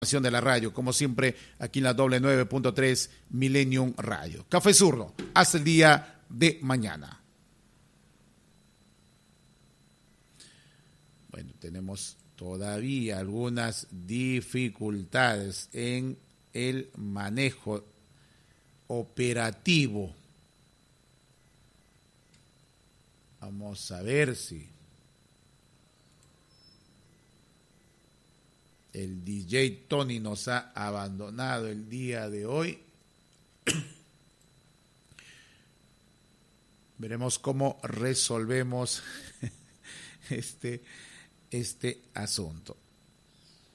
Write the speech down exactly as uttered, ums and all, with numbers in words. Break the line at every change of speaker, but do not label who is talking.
de la radio, como siempre, aquí en la doble nueve punto tres Millennium Radio. Café Zurdo, hasta el día de mañana. Bueno, tenemos todavía algunas dificultades en el manejo operativo. Vamos a ver si el D J Tony nos ha abandonado el día de hoy. Veremos cómo resolvemos este, este asunto.